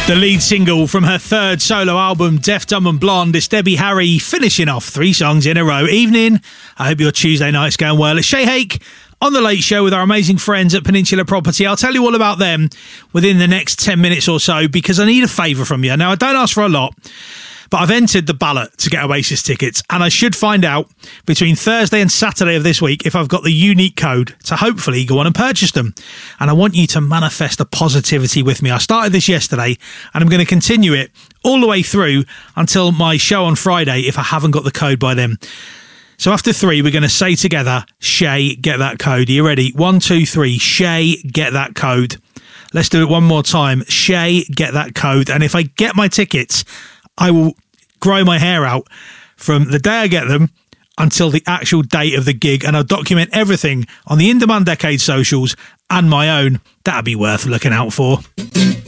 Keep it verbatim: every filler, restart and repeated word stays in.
The lead single from her third solo album, Deaf, Dumb and Blonde, is Debbie Harry finishing off three songs in a row. Evening, I hope your Tuesday night's going well. It's Shay Hake on The Late Show with our amazing friends at Peninsula Property. I'll tell you all about them within the next ten minutes or so because I need a favour from you. Now, I don't ask for a lot, but I've entered the ballot to get Oasis tickets, and I should find out between Thursday and Saturday of this week if I've got the unique code to hopefully go on and purchase them. And I want you to manifest the positivity with me. I started this yesterday, and I'm going to continue it all the way through until my show on Friday if I haven't got the code by then. So after three, we're going to say together, Shay, get that code. Are you ready? One, two, three. Shay, get that code. Let's do it one more time. Shay, get that code. And if I get my tickets, I will grow my hair out from the day I get them until the actual date of the gig, and I'll document everything on the In Demand Decade socials and my own. That'd be worth looking out for.